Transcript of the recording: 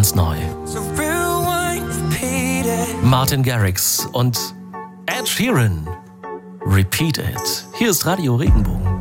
ganz neu. Martin Garrix und Ed Sheeran. Repeat It. Hier ist Radio Regenbogen.